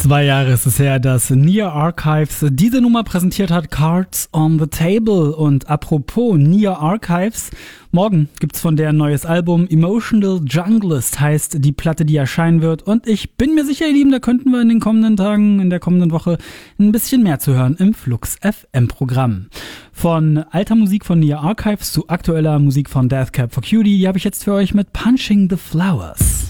2 Jahre ist es her, dass Nia Archives diese Nummer präsentiert hat, Cards on the Table. Und apropos Nia Archives, morgen gibt's von der ein neues Album. Emotional Junglist heißt die Platte, die erscheinen wird. Und ich bin mir sicher, ihr Lieben, da könnten wir in den kommenden Tagen, in der kommenden Woche ein bisschen mehr zu hören im Flux FM Programm. Von alter Musik von Nia Archives zu aktueller Musik von Death Cab for Cutie, die habe ich jetzt für euch mit Punching the Flowers.